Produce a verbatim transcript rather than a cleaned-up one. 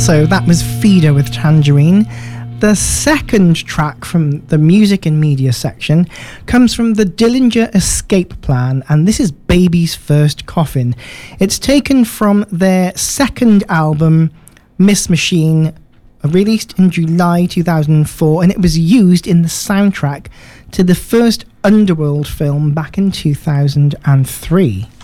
So that was Feeder with Tangerine. The second track from the music and media section comes from the Dillinger Escape Plan, and this is Baby's First Coffin. It's taken from their second album, Miss Machine, released in July two thousand four, and it was used in the soundtrack to the first Underworld film back in two thousand three.